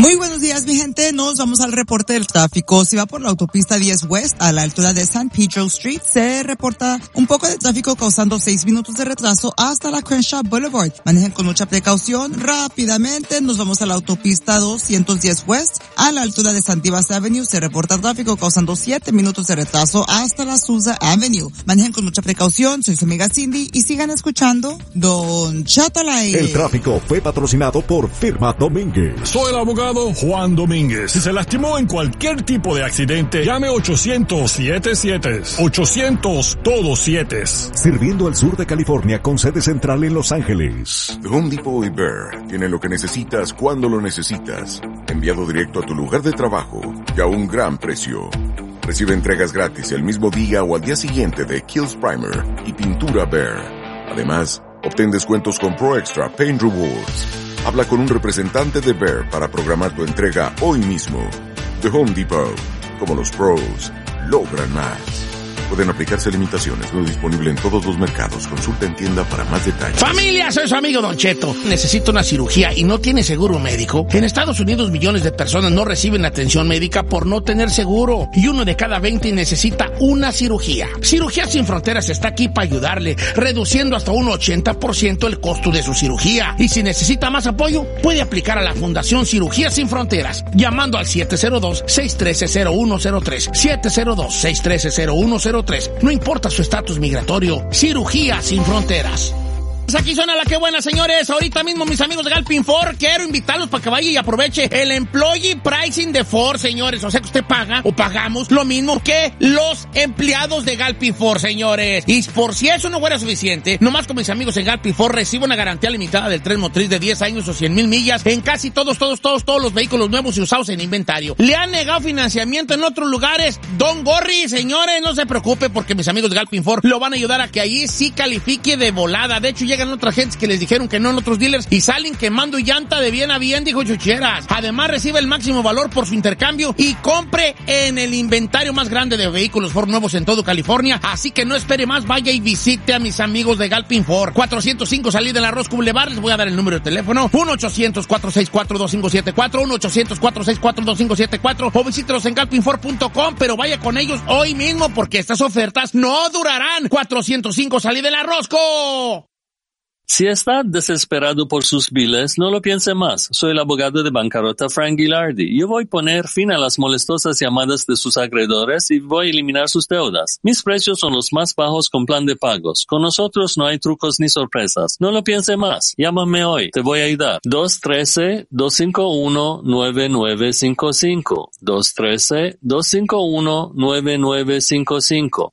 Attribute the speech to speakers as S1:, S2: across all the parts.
S1: Muy buenos días, mi gente. Nos vamos al reporte del tráfico. Si va por la autopista 10 West a la altura de San Pedro Street, se reporta un poco de tráfico causando 6 minutos de retraso hasta la Crenshaw Boulevard. Manejen con mucha precaución. Rápidamente nos vamos a la autopista 210 West a la altura de Santivas Avenue. Se reporta tráfico causando 7 minutos de retraso hasta la Sousa Avenue. Manejen con mucha precaución. Soy su amiga Cindy y sigan escuchando Don Chato al aire.
S2: El tráfico fue patrocinado por Firma Domínguez.
S3: Soy el abogado Juan Domínguez. Si se lastimó en cualquier tipo de accidente, llame 800-77. 800 todos 7.
S2: Sirviendo al sur de California con sede central en Los Ángeles.
S4: The Home Depot y Bear tienen lo que necesitas cuando lo necesitas. Enviado directo a tu lugar de trabajo y a un gran precio. Recibe entregas gratis el mismo día o al día siguiente de Kills Primer y pintura Bear. Además, obtén descuentos con Pro Extra Paint Rewards. Habla con un representante de Bear para programar tu entrega hoy mismo. The Home Depot. Como los pros, logran más. Pueden aplicarse limitaciones. No disponible en todos los mercados. Consulta en tienda para más detalles.
S5: ¡Familia! Soy su amigo Don Cheto. ¿Necesita una cirugía y no tiene seguro médico? En Estados Unidos millones de personas no reciben atención médica por no tener seguro. Y 1 de cada 20 necesita una cirugía. Cirugía Sin Fronteras está aquí para ayudarle, reduciendo hasta un 80% el costo de su cirugía. Y si necesita más apoyo, puede aplicar a la Fundación Cirugía Sin Fronteras, llamando al 702-613-0103. 702-613-0103. No importa su estatus migratorio. Cirugía Sin Fronteras. Aquí suena la que buena, señores. Ahorita mismo, mis amigos de Galpin Ford, quiero invitarlos para que vaya y aproveche el Employee Pricing de Ford, señores. O sea que usted paga o pagamos lo mismo que los empleados de Galpin Ford, señores. Y por si eso no fuera suficiente, nomás con mis amigos en Galpin Ford recibo una garantía limitada del tren motriz de 10 años o 100,000 millas en casi todos los vehículos nuevos y usados en inventario. ¿Le han negado financiamiento en otros lugares? Don Gorri, señores, no se preocupe porque mis amigos de Galpin Ford lo van a ayudar a que allí sí califique de volada. De hecho, llegan otras gentes que les dijeron que no en otros dealers y salen quemando llanta de bien a bien, dijo Chucheras. Además, recibe el máximo valor por su intercambio y compre en el inventario más grande de vehículos Ford nuevos en todo California. Así que no espere más, vaya y visite a mis amigos de Galpin Ford. 405 Salida en Roscoe Boulevard. Les voy a dar el número de teléfono. 1-800-464-2574. 1-800-464-2574. O visítelos en galpinford.com, pero vaya con ellos hoy mismo porque estas ofertas no durarán. 405 Salida en Roscoe.
S6: Si está desesperado por sus biles, no lo piense más. Soy el abogado de bancarrota Frank Gilardi. Yo voy a poner fin a las molestosas llamadas de sus acreedores y voy a eliminar sus deudas. Mis precios son los más bajos con plan de pagos. Con nosotros no hay trucos ni sorpresas. No lo piense más. Llámame hoy. Te voy a ayudar. 213-251-9955. 213-251-9955.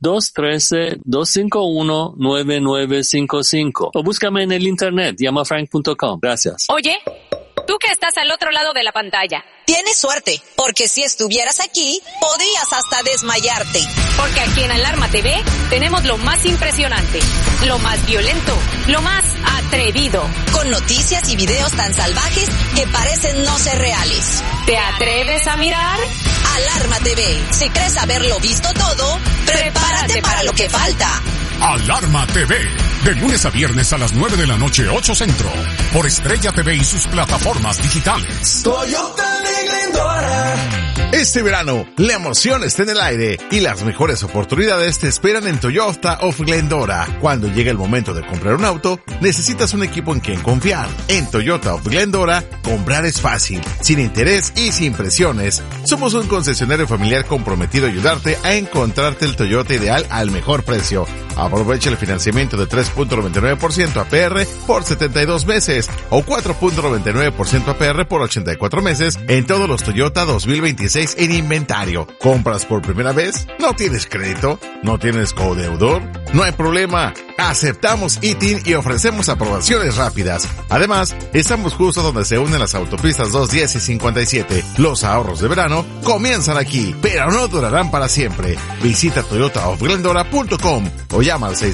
S6: 213-251-9955. O búscame en el internet, llama frank.com. Gracias.
S7: Oye, tú que estás al otro lado de la pantalla.
S8: Tienes suerte, porque si estuvieras aquí, podrías hasta desmayarte.
S7: Porque aquí en Alarma TV tenemos lo más impresionante, lo más violento, lo más atrevido.
S8: Con noticias y videos tan salvajes que parecen no ser reales.
S7: ¿Te atreves a mirar?
S8: Alarma TV. Si crees haberlo visto todo, prepárate para lo que falta.
S9: Alarma TV, de lunes a viernes a las 9 de la noche, 8 Centro, por Estrella TV y sus plataformas digitales.
S10: Toyota de Glendora.
S11: Este verano, la emoción está en el aire y las mejores oportunidades te esperan en Toyota of Glendora. Cuando llegue el momento de comprar un auto, necesitas un equipo en quien confiar. En Toyota of Glendora, comprar es fácil, sin interés y sin presiones. Somos un concesionario familiar comprometido a ayudarte a encontrarte el Toyota ideal al mejor precio. Aprovecha el financiamiento de 3.99% APR por 72 meses o 4.99% APR por 84 meses en todos los Toyota 2026 en inventario. ¿Compras por primera vez? ¿No tienes crédito? ¿No tienes codeudor? No hay problema. Aceptamos ITIN y ofrecemos aprobaciones rápidas. Además, estamos justo donde se unen las autopistas 210 y 57. Los ahorros de verano comienzan aquí, pero no durarán para siempre. Visita toyotaofglendora.com o llama al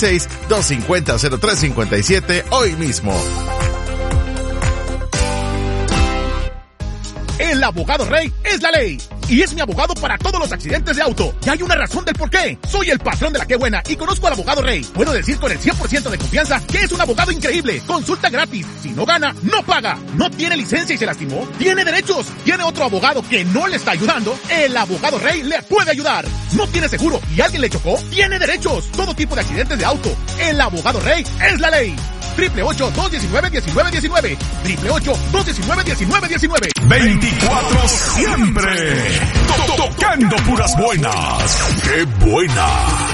S11: 626-250-0357 hoy mismo.
S12: El abogado rey es la ley. y es mi abogado para todos los accidentes de auto. Y hay una razón del por qué. Soy el patrón de la Qué Buena y conozco al abogado Rey. Puedo decir con el 100% de confianza que es un abogado increíble. Consulta gratis. Si no gana, no paga. No tiene licencia y se lastimó, tiene derechos. Tiene otro abogado que no le está ayudando. El abogado Rey le puede ayudar. No tiene seguro y alguien le chocó, tiene derechos. Todo tipo de accidentes de auto. El abogado Rey es la ley. 888-219-1919. 888-219-1919.
S3: 24 siempre. Tocando puras buenas. ¡Qué buena!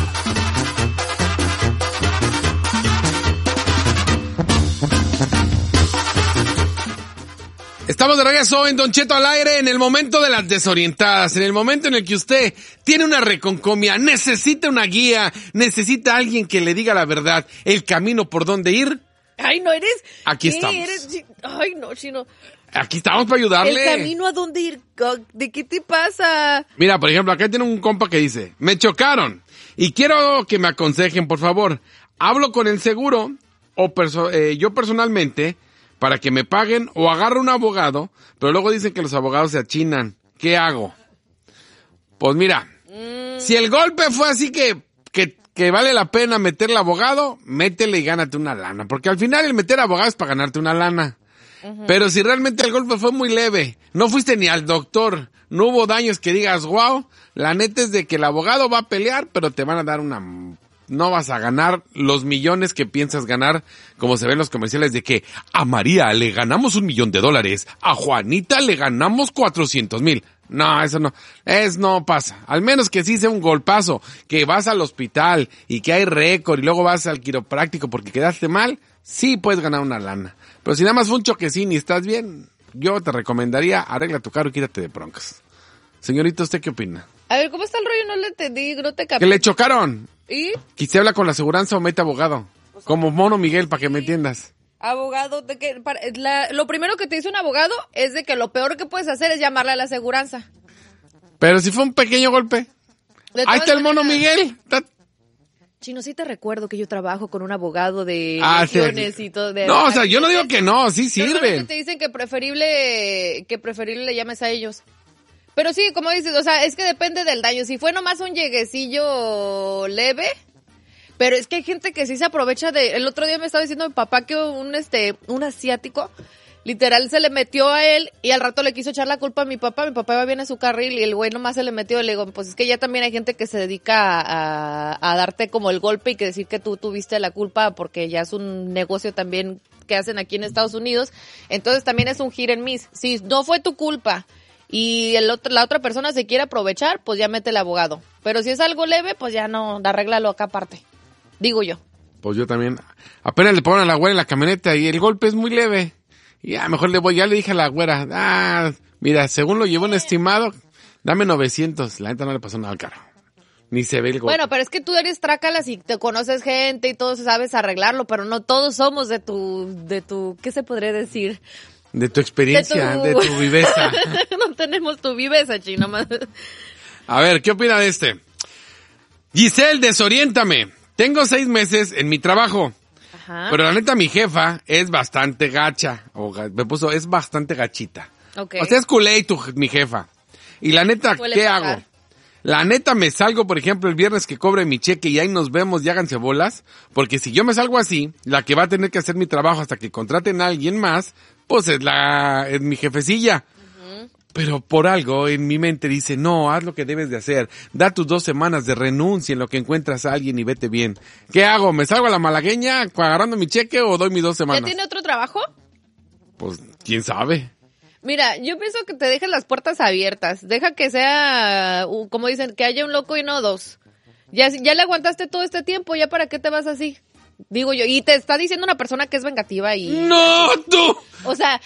S13: Estamos de regreso en Don Cheto al aire, en el momento de las desorientadas, en el momento en el que usted tiene una reconcomia, necesita una guía, necesita alguien que le diga la verdad, el camino por donde ir.
S14: Ay, no eres.
S13: Aquí estamos.
S14: Ay, no, Chino.
S13: Aquí estamos para ayudarle.
S14: El camino a dónde ir. ¿De qué te pasa?
S13: Mira, por ejemplo, acá tiene un compa que dice, me chocaron y quiero que me aconsejen, por favor. Hablo con el seguro o yo personalmente para que me paguen o agarro un abogado, pero luego dicen que los abogados se achinan. ¿Qué hago? Pues mira, si el golpe fue así que vale la pena meterle abogado, métele y gánate una lana. Porque al final el meter abogado es para ganarte una lana. Uh-huh. Pero si realmente el golpe fue muy leve, no fuiste ni al doctor, no hubo daños que digas, wow, la neta es de que el abogado va a pelear, pero te van a dar no vas a ganar los millones que piensas ganar, como se ven en los comerciales de que a María le ganamos $1,000,000, a Juanita le ganamos 400,000. No, eso no pasa. Al menos que sí sea un golpazo, que vas al hospital y que hay récord y luego vas al quiropráctico porque quedaste mal, sí puedes ganar una lana. Pero si nada más fue un choquecín y estás bien, yo te recomendaría arregla tu carro y quítate de broncas. Señorita, ¿usted qué opina?
S14: A ver, ¿cómo está el rollo? No le entendí, no te capté.
S13: Que le chocaron.
S14: ¿Y?
S13: Quise habla con la aseguranza o mete abogado. Pues, como Mono Miguel, para que me entiendas.
S14: Abogado, lo primero que te dice un abogado es de que lo peor que puedes hacer es llamarle a la aseguranza.
S13: Pero si fue un pequeño golpe. Ahí está el Mono Miguel.
S14: Chino, sí te recuerdo que yo trabajo con un abogado de lesiones y todo.
S13: No, o sea, yo no digo que no, sí sirve.
S14: Te dicen que preferible le llames a ellos. Pero sí, como dices, o sea, es que depende del daño. Si fue nomás un lleguecillo leve, pero es que hay gente que sí se aprovecha de... El otro día me estaba diciendo mi papá que un asiático, literal, se le metió a él y al rato le quiso echar la culpa a mi papá. Mi papá iba bien a su carril y el güey nomás se le metió. Le digo, pues es que ya también hay gente que se dedica a darte como el golpe y que decir que tú tuviste la culpa porque ya es un negocio también que hacen aquí en Estados Unidos. Entonces también es un hit and miss. Si no fue tu culpa y la otra persona se quiere aprovechar, pues ya mete el abogado. Pero si es algo leve, pues ya no, arréglalo acá aparte. Digo yo.
S13: Pues yo también. Apenas le ponen a la güera en la camioneta y el golpe es muy leve. Y mejor ya le dije a la güera, mira, según lo llevó en estimado, dame 900. La neta no le pasó nada al carro. Ni se ve el golpe.
S14: Bueno, pero es que tú eres trácalas y te conoces gente y todos sabes arreglarlo, pero no todos somos de tu, ¿qué se podría decir?
S13: De tu experiencia, de tu viveza.
S14: No tenemos tu viveza, Chino.
S13: A ver, ¿qué opina de este? Giselle, desoriéntame. Tengo 6 meses en mi trabajo. Ajá. Pero la neta mi jefa es bastante gacha. Es bastante gachita. Okay. O sea, es culé mi jefa. Y la neta, ¿qué hago? La neta me salgo, por ejemplo, el viernes que cobre mi cheque y ahí nos vemos y háganse bolas. Porque si yo me salgo así, la que va a tener que hacer mi trabajo hasta que contraten a alguien más, pues es mi jefecilla. Uh-huh. Pero por algo en mi mente dice, no, haz lo que debes de hacer. Da tus 2 semanas de renuncia en lo que encuentras a alguien y vete bien. ¿Qué hago? ¿Me salgo a la malagueña agarrando mi cheque o doy mis 2 semanas?
S14: ¿Ya tiene otro trabajo?
S13: Pues, ¿quién sabe?
S14: Mira, yo pienso que te dejes las puertas abiertas. Deja que sea, como dicen, que haya un loco y no 2. Ya le aguantaste todo este tiempo, ¿ya para qué te vas así? Digo yo, y te está diciendo una persona que es vengativa y...
S13: ¡No, tú! O
S14: sea,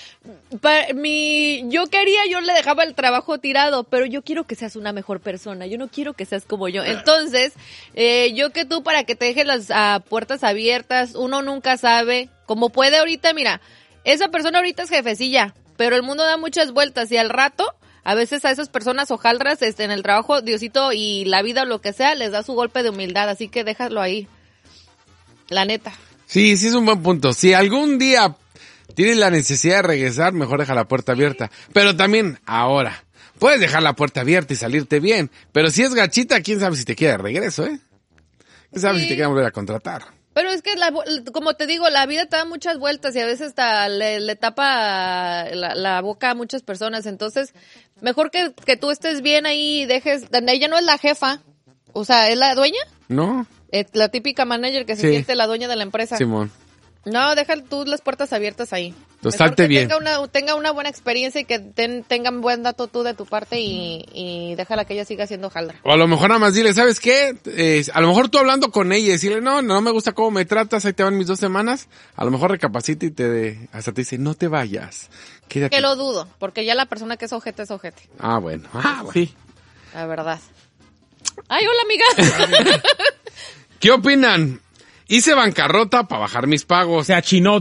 S14: yo le dejaba el trabajo tirado, pero yo quiero que seas una mejor persona, yo no quiero que seas como yo. Entonces, yo que tú, para que te dejes las puertas abiertas, uno nunca sabe, como puede ahorita, mira, esa persona ahorita es jefecilla, pero el mundo da muchas vueltas y al rato... A veces a esas personas hojaldras en el trabajo, Diosito y la vida o lo que sea, les da su golpe de humildad, así que déjalo ahí. La neta.
S13: Sí, es un buen punto. Si algún día tienes la necesidad de regresar, mejor deja la puerta abierta. Pero también, ahora, puedes dejar la puerta abierta y salirte bien. Pero si es gachita, quién sabe si te queda de regreso, ¿eh? ¿Quién sabe si te queda volver a contratar?
S14: Pero es que, como te digo, la vida te da muchas vueltas y a veces hasta le tapa la boca a muchas personas. Entonces, mejor que tú estés bien ahí y dejes... Ella no es la jefa. O sea, ¿es la dueña?
S13: No.
S14: La típica manager que se siente la dueña de la empresa.
S13: Simón.
S14: No, deja tú las puertas abiertas ahí.
S13: Salte bien.
S14: Tenga una buena experiencia y que tengan buen dato tú de tu parte y déjala que ella siga siendo jaldra.
S13: O a lo mejor nada más dile, ¿sabes qué? A lo mejor tú hablando con ella y decirle, no me gusta cómo me tratas, ahí te van mis 2 semanas. A lo mejor recapacita y hasta te dice, no te vayas. Quédate.
S14: Que lo dudo, porque ya la persona que es ojete es ojete.
S13: Ah, bueno.
S5: Sí.
S14: La verdad. Ay, hola, amiga.
S13: ¿Qué opinan? Hice bancarrota para bajar mis pagos.
S5: Se achinó.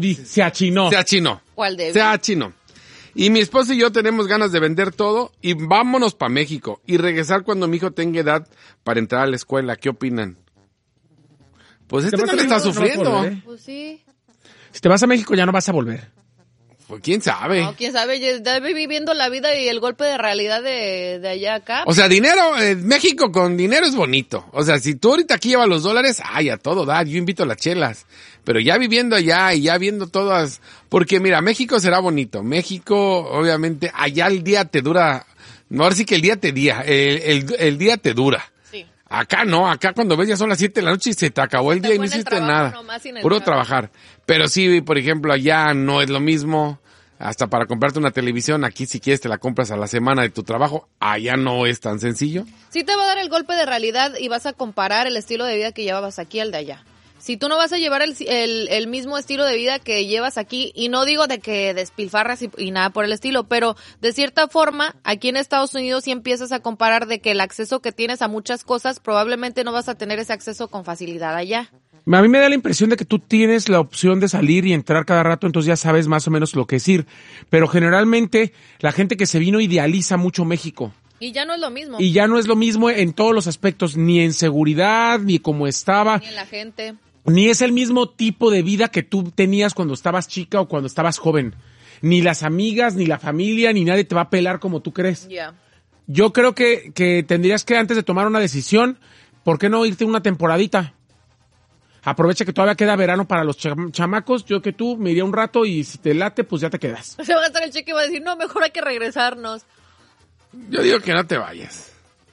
S14: ¿Cuál de?
S13: Se achinó. Y mi esposa y yo tenemos ganas de vender todo y vámonos para México y regresar cuando mi hijo tenga edad para entrar a la escuela. ¿Qué opinan? Pues no le está sufriendo.
S14: Pues sí.
S5: Si te vas a México ya no vas a volver.
S13: Pues quién sabe.
S14: No, quién sabe, ya viviendo la vida y el golpe de realidad de allá acá.
S13: O sea, dinero, México con dinero es bonito. O sea, si tú ahorita aquí llevas los dólares, ay, a todo da, yo invito a las chelas. Pero ya viviendo allá y ya viendo todas, porque mira, México será bonito. México, obviamente, allá el día te dura, no, ahora sí que el día el día te dura.
S14: Sí.
S13: Acá no, acá cuando ves ya son las 7 de la noche y se te acabó el día y no hiciste nada. Puro trabajar. Pero sí, por ejemplo, allá no es lo mismo. Hasta para comprarte una televisión, aquí si quieres te la compras a la semana de tu trabajo. Allá no es tan sencillo.
S14: Sí te va a dar el golpe de realidad y vas a comparar el estilo de vida que llevabas aquí al de allá. Si tú no vas a llevar el mismo estilo de vida que llevas aquí, y no digo de que despilfarras y nada por el estilo, pero de cierta forma, aquí en Estados Unidos sí empiezas a comparar de que el acceso que tienes a muchas cosas, probablemente no vas a tener ese acceso con facilidad allá.
S5: A mí me da la impresión de que tú tienes la opción de salir y entrar cada rato, entonces ya sabes más o menos lo que decir. Pero generalmente la gente que se vino idealiza mucho México.
S14: Y ya no es lo mismo.
S5: Y ya no es lo mismo en todos los aspectos, ni en seguridad, ni como estaba.
S14: Ni en la gente.
S5: Ni es el mismo tipo de vida que tú tenías cuando estabas chica o cuando estabas joven. Ni las amigas, ni la familia, ni nadie te va a pelar como tú crees.
S14: Yeah.
S5: Yo creo que tendrías que, antes de tomar una decisión, ¿por qué no irte una temporadita? Aprovecha que todavía queda verano para los chamacos. Yo que tú me iría un rato y si te late, pues ya te quedas.
S14: Se va a gastar el cheque y va a decir, no, mejor hay que regresarnos.
S13: Yo digo que no te vayas.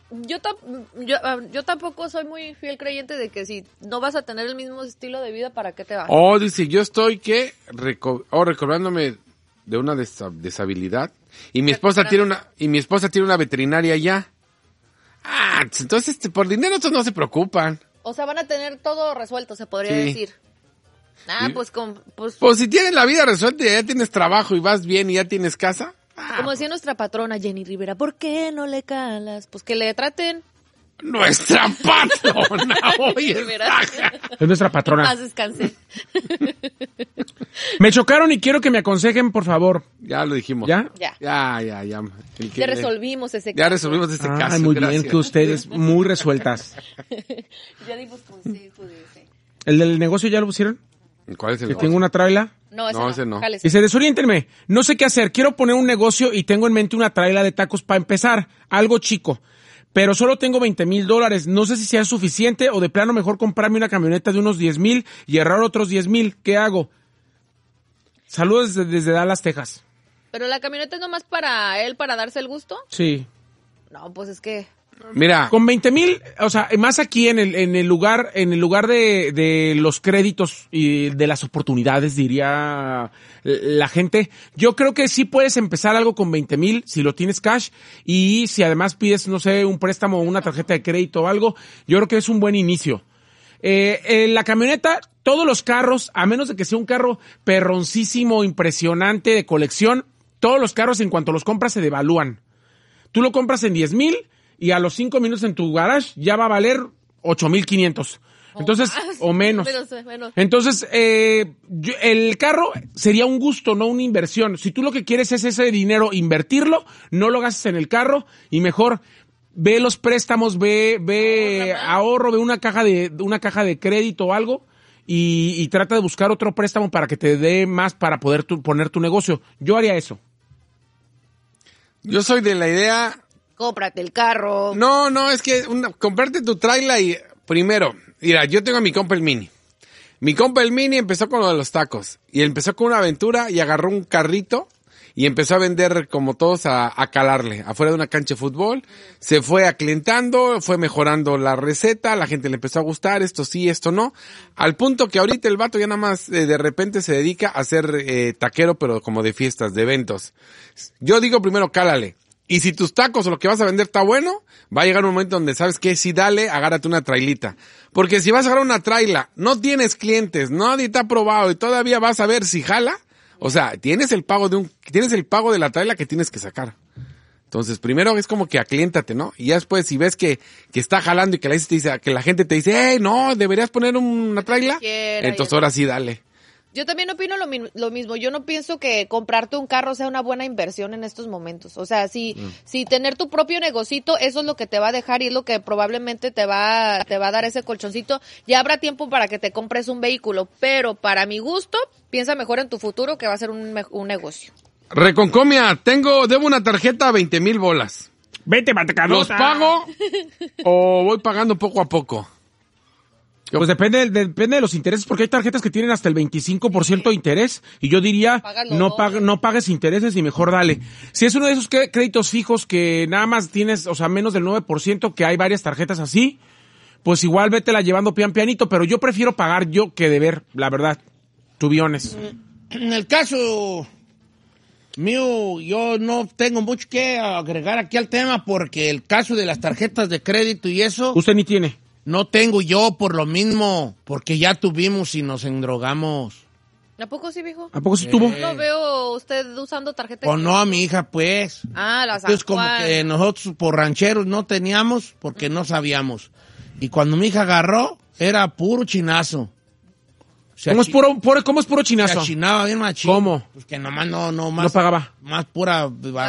S14: Yo tampoco soy muy fiel creyente de que si no vas a tener el mismo estilo de vida, ¿para qué te vas?
S13: Dice, yo estoy recobrándome de una deshabilidad y mi esposa tiene una veterinaria allá. Ah, entonces por dinero estos no se preocupan.
S14: O sea, van a tener todo resuelto, se podría decir. Ah,
S13: ¿sí?
S14: Pues
S13: si tienes la vida resuelta y ya tienes trabajo y vas bien y ya tienes casa.
S14: Como decía nuestra patrona Jenny Rivera, ¿por qué no le calas? Pues que le traten.
S13: Nuestra patrona, oye.
S5: Es nuestra patrona.
S14: Más descanse.
S5: Me chocaron y quiero que me aconsejen, por favor.
S13: Ya lo dijimos.
S5: ¿Ya?
S14: Ya.
S13: Ya
S14: resolvimos ese caso.
S13: Ya resolvimos ese caso.
S5: Muy bien, que ustedes, muy resueltas.
S14: Ya dimos consejo de ese.
S5: ¿El del negocio ya lo pusieron?
S13: ¿Cuál es el
S5: ¿Que
S13: negocio?
S5: tengo una traila?
S14: No, ese no.
S5: Dice, desoriéntenme, no sé qué hacer, quiero poner un negocio y tengo en mente una traila de tacos para empezar, algo chico, pero solo tengo $20,000, no sé si sea suficiente o de plano mejor comprarme una camioneta de unos 10,000 y ahorrar otros 10,000, ¿qué hago? Saludos desde Dallas, Texas.
S14: ¿Pero la camioneta es nomás para él, para darse el gusto?
S5: Sí.
S14: No, pues es que...
S13: Mira.
S5: Con 20,000, o sea, más aquí en el lugar de los créditos y de las oportunidades, diría la gente. Yo creo que sí puedes empezar algo con 20,000 si lo tienes cash y si además pides, no sé, un préstamo o una tarjeta de crédito o algo, yo creo que es un buen inicio. La camioneta, todos los carros, a menos de que sea un carro perroncísimo, impresionante de colección, todos los carros en cuanto los compras se devalúan. Tú lo compras en 10,000 y a los 5 minutos en tu garage ya va a valer 8,500. Entonces, o menos.
S14: Menos.
S5: Entonces, el carro sería un gusto, no una inversión. Si tú lo que quieres es ese dinero, invertirlo, no lo gastes en el carro y mejor ve los préstamos, ve ahorro, ve una caja de crédito o algo
S15: y trata de buscar otro préstamo para que te dé más para poder poner tu negocio. Yo haría eso.
S13: Yo soy de la idea...
S14: Cómprate el carro.
S13: No, es que comprarte tu trailer y... Primero, mira, yo tengo a mi compa el Mini. Mi compa el Mini empezó con lo de los tacos. Y empezó con una aventura y agarró un carrito y empezó a vender como todos a calarle. Afuera de una cancha de fútbol. Se fue aclientando, fue mejorando la receta. La gente le empezó a gustar, esto sí, esto no. Al punto que ahorita el vato ya nada más de repente se dedica a ser taquero, pero como de fiestas, de eventos. Yo digo primero, cálale. Y si tus tacos o lo que vas a vender está bueno, va a llegar un momento donde sabes que si dale, agárrate una trailita. Porque si vas a agarrar una traila, no tienes clientes, nadie te ha probado y todavía vas a ver si jala, o sea, tienes el pago de la traila que tienes que sacar. Entonces, primero es como que acliéntate, ¿no? Y ya después, si ves que está jalando y que la gente te dice, hey, no, deberías poner una traila, entonces ahora sí dale.
S14: Yo también opino lo mismo. Yo no pienso que comprarte un carro sea una buena inversión en estos momentos. O sea, si tener tu propio negocito, eso es lo que te va a dejar y es lo que probablemente te va a dar ese colchoncito. Ya habrá tiempo para que te compres un vehículo, pero para mi gusto, piensa mejor en tu futuro que va a ser un negocio.
S13: Reconcomia, debo una tarjeta a 20,000 bolas.
S15: Vete, Carlota.
S13: ¿Los pago o voy pagando poco a poco?
S15: Pues depende de los intereses, porque hay tarjetas que tienen hasta el 25% de interés, y yo diría, no pagues intereses y mejor dale. Si es uno de esos créditos fijos que nada más tienes, o sea, menos del 9%, que hay varias tarjetas así, pues igual vétela llevando pianito, pero yo prefiero pagar yo que deber, la verdad, tubiones.
S5: En el caso mío, yo no tengo mucho que agregar aquí al tema, porque el caso de las tarjetas de crédito y eso...
S15: Usted ni tiene.
S5: No tengo yo por lo mismo, porque ya tuvimos y nos endrogamos.
S14: ¿A poco sí, viejo?
S15: ¿A poco sí tuvo?
S14: No veo usted usando tarjeta.
S5: Pues no, a mi hija, pues.
S14: Ah, la
S5: Entonces, como que nosotros por rancheros no teníamos porque no sabíamos. Y cuando mi hija agarró, era puro chinazo.
S15: ¿Cómo es puro chinazo?
S5: Se achinaba bien machín.
S15: ¿Cómo?
S5: Pues que nomás no
S15: pagaba.
S5: Más pura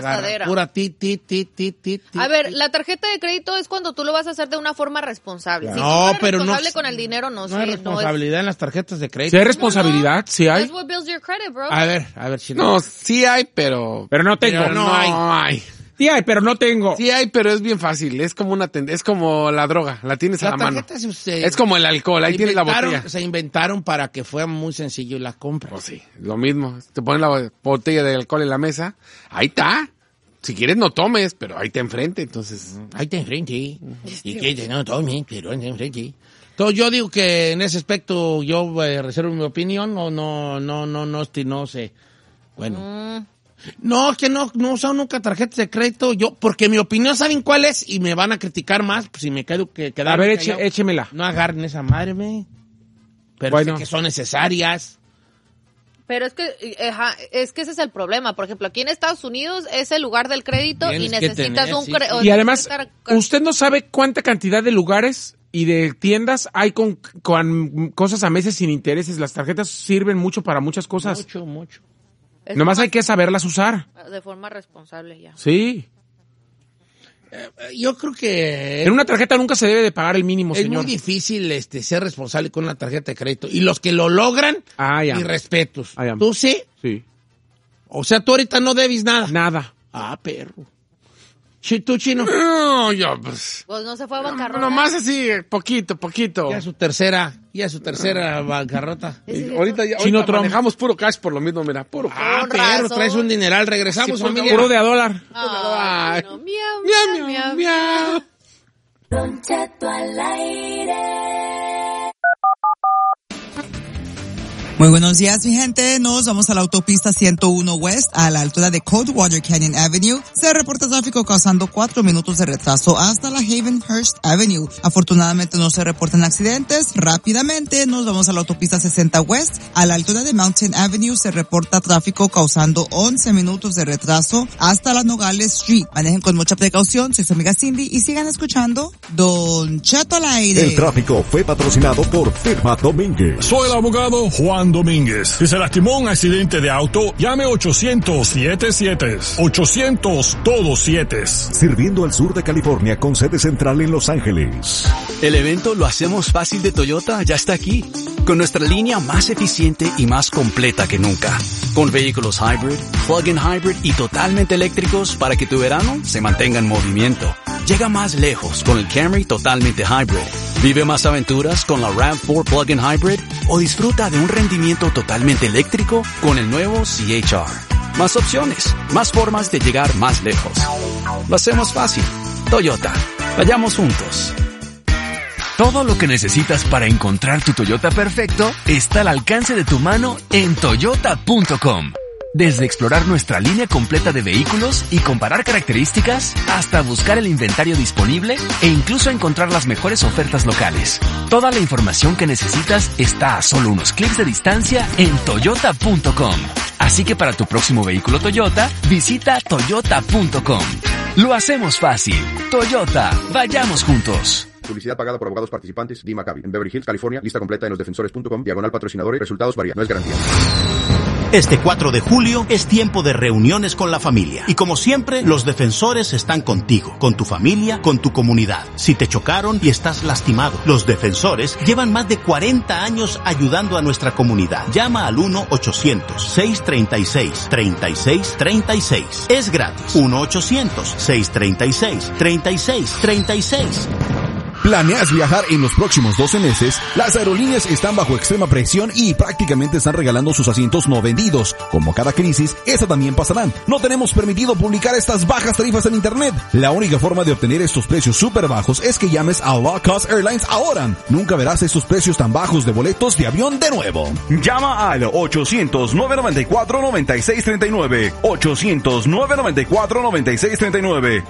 S14: A ver, la tarjeta de crédito es cuando tú lo vas a hacer de una forma responsable.
S5: No,
S14: si tú eres
S5: pero
S14: responsable con el dinero, no
S5: hay responsabilidad en las tarjetas de crédito.
S15: ¿Sí hay responsabilidad? ¿Sí hay?
S14: That's what builds your credit, bro.
S5: A ver si
S13: no. Sí hay, pero
S15: no tengo.
S13: Pero no hay.
S15: Sí hay, pero no tengo.
S13: Sí hay, pero es bien fácil. Es como es como la droga. La tienes a la mano. Es como el alcohol. Ahí tienes la botella.
S5: Se inventaron para que fuera muy sencillo la compra.
S13: Pues sí, lo mismo. Te ponen la botella de alcohol en la mesa. Ahí está. Si quieres no tomes, pero ahí te enfrente, entonces.
S5: Ahí te enfrente. Si quieres no tomes, pero ahí te enfrente. Entonces yo digo que en ese aspecto yo reservo mi opinión. No sé. Bueno. No, que no he usado nunca tarjetas de crédito. Porque mi opinión, ¿saben cuál es? Y me van a criticar más, pues si me quedo
S15: A ver, échemela.
S5: No agarren esa madre, pero bueno, sé que son necesarias.
S14: Pero es que ese es el problema. Por ejemplo, aquí en Estados Unidos es el lugar del crédito y necesitas un crédito.
S15: Y además, usted no sabe cuánta cantidad de lugares y de tiendas hay con cosas a meses sin intereses. Las tarjetas sirven mucho para muchas cosas.
S5: Mucho.
S15: Nomás hay que saberlas usar.
S14: De forma responsable ya.
S15: Sí.
S5: Yo creo que...
S15: En una tarjeta nunca se debe de pagar el mínimo, señor.
S5: Es muy difícil ser responsable con una tarjeta de crédito. Y los que lo logran, mis respetos. ¿Tú sí?
S15: Sí.
S5: O sea, tú ahorita no debes nada.
S15: Nada.
S5: Ah, perro. ¿Tú, Chino?
S13: No, yo pues
S14: no se fue a bancarrota.
S13: Nomás así, poquito.
S5: Ya su tercera bancarrota.
S13: Ahorita manejamos puro cash por lo mismo, mira, puro cash.
S5: Ah, perro, traes un dineral. Regresamos, familia.
S15: Puro de a dólar.
S14: Ay, no. Miau.
S10: Don Cheto al aire.
S1: Muy buenos días, mi gente. Nos vamos a la autopista 101 West, a la altura de Coldwater Canyon Avenue. Se reporta tráfico causando 4 minutos de retraso hasta la Havenhurst Avenue. Afortunadamente no se reportan accidentes. Rápidamente nos vamos a la autopista 60 West, a la altura de Mountain Avenue. Se reporta tráfico causando 11 minutos de retraso hasta la Nogales Street. Manejen con mucha precaución. Soy su amiga Cindy y sigan escuchando Don Cheto al aire.
S2: El tráfico fue patrocinado por Firma Domínguez.
S3: Soy el abogado Juan Juan Domínguez. Si se lastimó en un accidente de auto, llame 800-77. 800 todos 7.
S2: Sirviendo al sur de California con sede central en Los Ángeles.
S16: El evento Lo Hacemos Fácil de Toyota ya está aquí, con nuestra línea más eficiente y más completa que nunca. Con vehículos hybrid, plug-in hybrid y totalmente eléctricos para que tu verano se mantenga en movimiento. Llega más lejos con el Camry totalmente hybrid. Vive más aventuras con la RAV4 Plug-in Hybrid o disfruta de un rendimiento totalmente eléctrico con el nuevo CHR. Más opciones, más formas de llegar más lejos. Lo hacemos fácil. Toyota. Vayamos juntos.
S17: Todo lo que necesitas para encontrar tu Toyota perfecto está al alcance de tu mano en toyota.com. Desde explorar nuestra línea completa de vehículos y comparar características, hasta buscar el inventario disponible e incluso encontrar las mejores ofertas locales. Toda la información que necesitas está a solo unos clics de distancia en toyota.com. Así que para tu próximo vehículo Toyota, visita toyota.com. Lo hacemos fácil. Toyota, vayamos juntos.
S18: Publicidad pagada por abogados participantes. Dee Maccabi. En Beverly Hills, California. Lista completa en losdefensores.com. /patrocinadores. Resultados varían. No es garantía.
S19: Este 4 de julio es tiempo de reuniones con la familia. Y como siempre, los defensores están contigo, con tu familia, con tu comunidad. Si te chocaron y estás lastimado, los defensores llevan más de 40 años ayudando a nuestra comunidad. Llama al 1-800-636-3636. Es gratis. 1-800-636-3636.
S20: ¿Planeas viajar en los próximos 12 meses? Las aerolíneas están bajo extrema presión y prácticamente están regalando sus asientos no vendidos. Como cada crisis, esta también pasará. No tenemos permitido publicar estas bajas tarifas en internet. La única forma de obtener estos precios súper bajos es que llames a Low Cost Airlines ahora. Nunca verás estos precios tan bajos de boletos de avión de nuevo.
S21: Llama al 800-994-9639. 800-994-9639.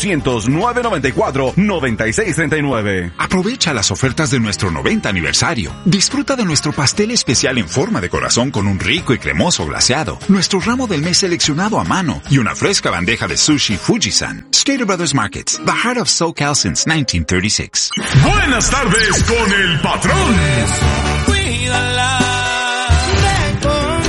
S21: 800-994-9639.
S22: Aprovecha las ofertas de nuestro 90 aniversario. Disfruta de nuestro pastel especial en forma de corazón con un rico y cremoso glaseado, nuestro ramo del mes seleccionado a mano y una fresca bandeja de sushi Fujisan. Stater Brothers Markets, the heart of SoCal since 1936.
S3: Buenas tardes con el patrón.
S23: Cuídala de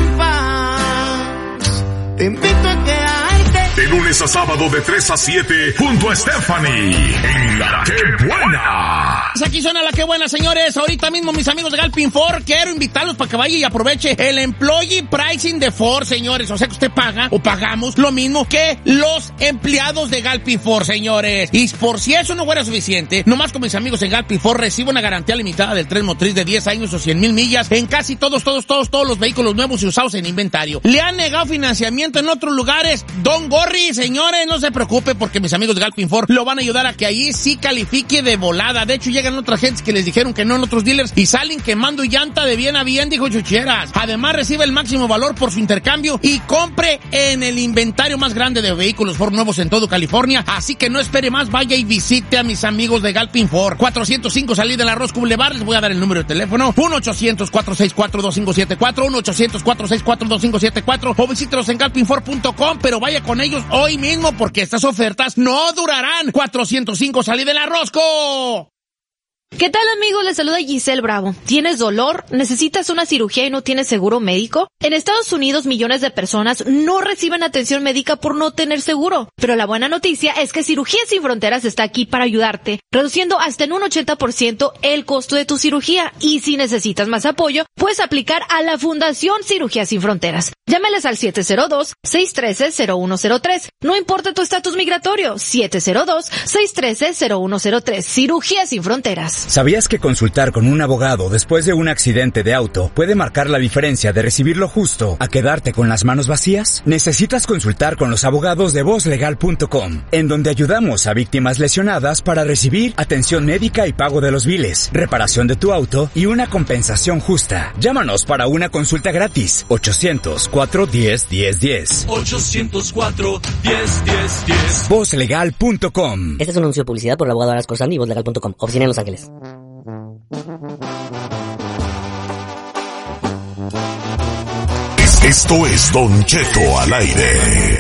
S23: compás. Te invito a quedarte.
S3: De lunes a sábado de 3 a 7 junto a Stephanie en La Que Buena.
S5: Aquí suena La Que Buena, señores. Ahorita mismo, mis amigos de Galpin Ford, quiero invitarlos para que vaya y aproveche el Employee Pricing de Ford, señores. O sea que usted paga o pagamos lo mismo que los empleados de Galpin Ford, señores. Y por si eso no fuera suficiente, nomás con mis amigos en Galpin Ford recibo una garantía limitada del tren motriz de 10 años o 100,000 millas en casi todos los vehículos nuevos y usados en inventario. ¿Le han negado financiamiento en otros lugares? Don Gorri, señores, no se preocupe porque mis amigos de Galpin Ford lo van a ayudar a que allí sí califique de volada. De hecho, llegan otras gentes que les dijeron que no en otros dealers y salen quemando llanta de bien a bien, dijo Chucheras. Además, recibe el máximo valor por su intercambio y compre en el inventario más grande de vehículos Ford nuevos en todo California. Así que no espere más, vaya y visite a mis amigos de Galpin Ford. 405 Salida de la Roscoe Boulevard. Les voy a dar el número de teléfono. 1-800-464-2574. 1-800-464-2574. O visítelos en galpinford.com, pero vaya con ellos hoy mismo porque estas ofertas no durarán. 405 Salida de la Roscoe.
S24: ¿Qué tal, amigos? Les saluda Giselle Bravo. ¿Tienes dolor? ¿Necesitas una cirugía y no tienes seguro médico? En Estados Unidos, millones de personas no reciben atención médica por no tener seguro. Pero la buena noticia es que Cirugías Sin Fronteras está aquí para ayudarte, reduciendo hasta en un 80% el costo de tu cirugía. Y si necesitas más apoyo, puedes aplicar a la Fundación Cirugías Sin Fronteras. Llámales al 702-613-0103. No importa tu estatus migratorio, 702-613-0103. Cirugías Sin Fronteras.
S25: ¿Sabías que consultar con un abogado después de un accidente de auto puede marcar la diferencia de recibir lo justo a quedarte con las manos vacías? Necesitas consultar con los abogados de VozLegal.com, en donde ayudamos a víctimas lesionadas para recibir atención médica y pago de los biles, reparación de tu auto y una compensación justa. Llámanos para una consulta gratis. 800-410-1010.
S26: 800-410-1010.
S25: VozLegal.com.
S27: Este es un anuncio de publicidad por el abogado Aras Corsandi y VozLegal.com. Oficina en Los Ángeles.
S2: Esto es Don Cheto al aire.